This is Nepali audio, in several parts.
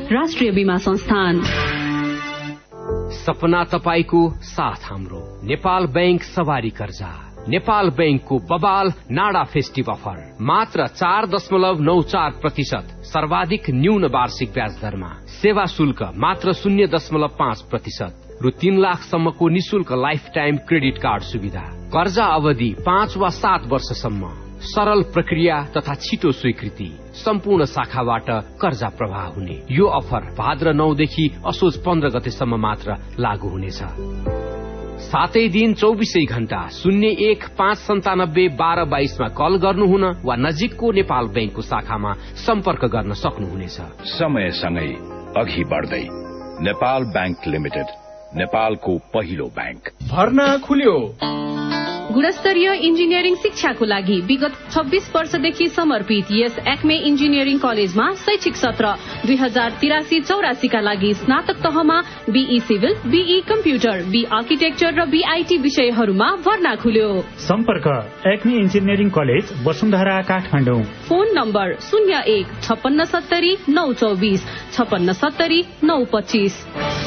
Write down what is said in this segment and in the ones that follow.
राष्ट्रिय बीमा संस्थान। सपना तपाईको साथ हाम्रो नेपाल बैंक सवारी कर्जा। नेपाल बैंकको बबाल नाडा फेस्टिभ अफर मात्र 4.94% सर्वाधिक न्यून वार्षिक ब्याज दरमा। सेवा शुल्क मात्र 0.5% रु 3 लाखसम्मको निशुल्क लाइफ टाइम क्रेडिट कार्ड सुविधा। कर्जा अवधि 5 वा 7 वर्षसम्म। सरल प्रक्रिया तथा छिटो स्वीकृति। सम्पूर्ण शाखाबाट कर्जा प्रवाह हुने यो अफर भाद्र 9 देखि असोज 15 गतेसम्म मात्र लागू हुनेछ। सातै दिन 24 घण्टा 01-597-1222 मा कल गर्नुहुन वा नजिकको नेपाल बैंकको शाखामा सम्पर्क गर्न सक्नुहुनेछ। समयसँगै अघि बढ्दै नेपाल बैंक लिमिटेड, नेपालको पहिलो बैंक। भर्ना खुल्यो। गुणस्तरीय इन्जिनियरिङ शिक्षाको लागि विगत 26 वर्षदेखि समर्पित यस एक्मे इन्जिनियरिङ कलेजमा शैक्षिक सत्र 2083-84 का लागि स्नातक तहमा be civil, be computer, be architecture र बीआईटी विषयहरूमा भर्ना खुल्यो। सम्पर्क Acme engineering college, Vasundhara, Kathmandu. Phone number 01-5670-924, 5670-925।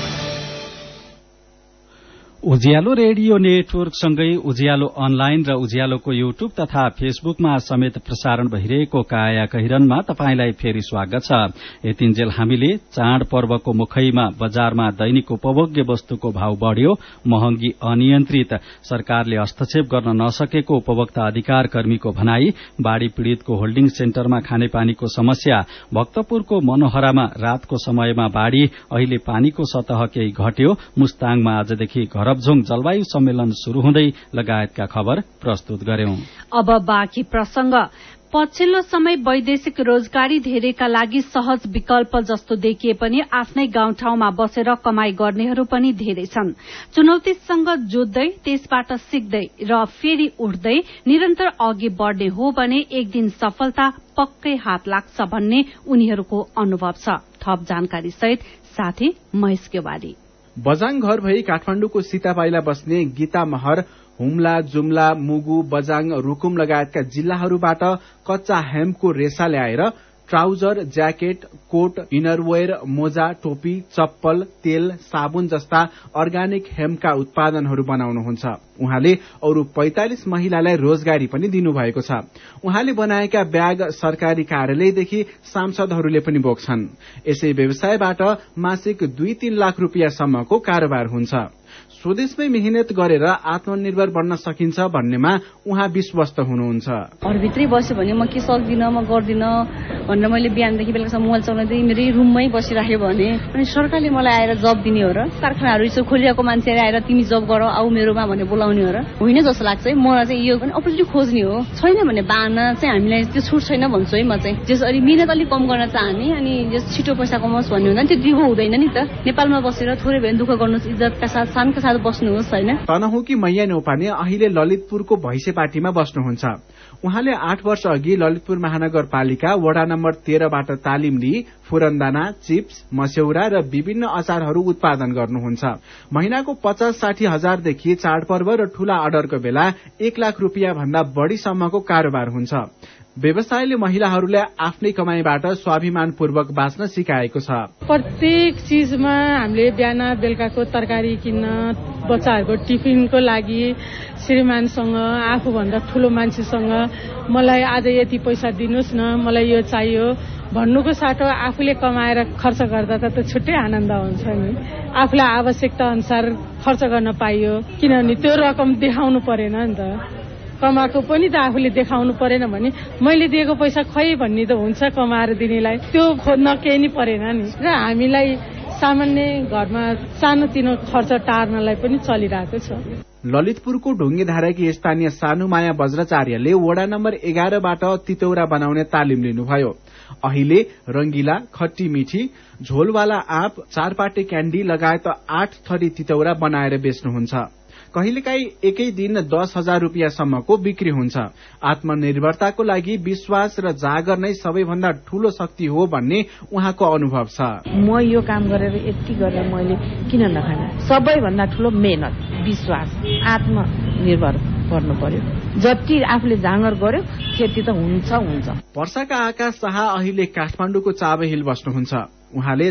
उज्यालो रेडियो नेटवर्क सँगै उज्यालो अनलाइन र उज्यालोको युट्युब तथा फेसबुकमा समेत प्रसारण भइरहेको काया कहिरनमा तपाईंलाई फेरि स्वागत छ। यतिन्जेल हामीले चाड पर्वको मुखैमा बजारमा दैनिक उपभोग्य वस्तुको भाव बढ़्यो, महँगी अनियन्त्रित, सरकारले हस्तक्षेप गर्न नसकेको उपभोक्ता अधिकार कर्मीको भनाई, बाढ़ी पीड़ितको होल्डिङ सेन्टरमा खानेपानीको समस्या, भक्तपुरको मनोहरामा रातको समयमा बाढ़ी, अहिले पानीको सतह केही घट्यो, मुस्ताङमा आजदेखि घरबझोङ जलवायु सम्मेलन शुरू हुँदै लगायतका खबर प्रस्तुत गर्यौं। अब बाँकी प्रसंग। पछिल्लो समय वैदेशिक रोजगारी धेरैका लागि सहज विकल्प जस्तो देखिए पनि आफ्नै गाउँठाउँमा बसेर कमाई गर्नेहरू पनि धेरै छन्। चुनौतीसँग जुझ्दै, त्यसबाट सिक्दै र फेरि उठ्दै निरन्तर अघि बढ़ने हो भने एक दिन सफलता पक्कै हात लाग्छ भन्ने उनीहरूको अनुभव छ। थप जानकारी सहित साथी महेश केवारी। बजाङ घर भई काठमाडौँको सीतापाइला बस्ने गीता महर हुम्ला, जुम्ला, मुगु, बजाङ, रुकुम लगायतका जिल्लाहरूबाट कच्चा हेम्पको रेसा ल्याएर ट्राउजर, ज्याकेट, कोट, इनरवेयर, मोजा, टोपी, चप्पल, तेल, साबुन जस्ता अर्ग्यानिक हेम्पका उत्पादनहरू बनाउनुहुन्छ। उहाँले अरू 45 महिलालाई रोजगारी पनि दिनुभएको छ। उहाँले बनाएका ब्याग सरकारी कार्यालयदेखि सांसदहरूले पनि बोक्छन्। यसै व्यवसायबाट मासिक 2-3 लाख रुपियाँसम्मको कारोबार हुन्छ। स्वदेशमै मेहनत गरेर आत्मनिर्भर बन्न सकिन्छ भन्नेमा उहाँ विश्वस्त हुनुहुन्छ। घरभित्रै बस्यो भने म के सक्दिनँ, म गर्दिनँ भनेर मैले बिहानदेखि बेलुकासम्म मोबाइल चलाउँदै मेरै रुममै बसिराख्यो भने अनि सरकारले मलाई आएर जब दिने हो र? कारखानाहरू यसो खोलिरहेको मान्छेले आएर तिमी जब गर आऊ मेरोमा भनेर बोलाउने हो र? होइन जस्तो लाग्छ है। मलाई चाहिँ यो पनि अपर्च्युनिटी खोज्ने हो। छैन भने बाहना चाहिँ हामीलाई त्यो छुट छैन भन्छु है म चाहिँ। जसरी मिहिनेत अलिक कम गर्न चाहने अनि जस छिटो पैसा कमाओस् भन्ने हुँदा त्यो दिगो हुँदैन नि त। नेपालमा बसेर थोरै भए दुःख गर्नुहोस्, इज्जतका साथ शानका साथ बस्नुहोस् हैन। तनहुकी मैया नेउपाने अहिले ललितपुरको भैसेपाटीमा बस्नुहुन्छ। उहाँले 8 वर्ष अघि ललितपुर महानगरपालिका वडा नम्बर 13 बाट तालिम लिई फुरनदाना, चिप्स, मस्यौरा र विभिन्न अचारहरू उत्पादन गर्नुहुन्छ। महिनाको 50-60 हजारदेखि चाडपर्व र ठूला अर्डरको बेला 1 लाख रुपियाँ भन्दा बढ़ीसम्मको कारोबार हुन्छ। व्यवसायले महिलाहरूलाई आफ्नै कमाईबाट स्वाभिमानपूर्वक बाँच्न सिकाएको छ। प्रत्येक चीजमा हामीले बिहान बेलुकाको तरकारी किन्न, बच्चाहरूको टिफिनको लागि श्रीमानसँग, आफूभन्दा ठूलो मान्छेसँग मलाई आज यति पैसा दिनुहोस् न, मलाई यो चाहियो भन्नुको साटो आफूले कमाएर खर्च गर्दा त छुट्टै आनन्द हुन्छ नि। आफूलाई आवश्यकता अनुसार खर्च गर्न पाइयो, किनभने त्यो रकम देखाउनु परेन नि त। कमाएको पनि त आफूले देखाउनु परेन भने मैले दिएको पैसा खै भन्ने त हुन्छ कमाएर दिनेलाई, त्यो खोज्न केही नै परेन नि। र हामीलाई सामान्य घरमा सानोतिनो खर्च टार्नलाई पनि चलिरहेको छ। ललितपुरको ढुङ्गेधाराकी स्थानीय सानुमाया वज्राचार्यले वडा नम्बर 11 बाट तितौरा बनाउने तालिम लिनुभयो। अहिले रंगीला, खट्टी मिठी, झोलवाला आँप, चारपाटे क्याण्डी लगायत 8 थरी तितौरा बनाएर बेच्नुहुन्छ। कहिलेकाहीँ एकै दिन 10,000 रुपियाँसम्मको बिक्री हुन्छ। आत्मनिर्भरताको लागि विश्वास र जागर नै सबैभन्दा ठूलो शक्ति हो भन्ने उहाँको अनुभव छ। म यो काम गरेर यति गरेर मैले किन नखाने, सबैभन्दा ठूलो मेहनत, विश्वास, आत्मनिर्भर गर्नु पर्यो। जति आफूले जाँगर गर्यो खेती त हुन्छ। वर्षाका आकाश शाह अहिले काठमाडौँको चाबहिल बस्नुहुन्छ। उहाँले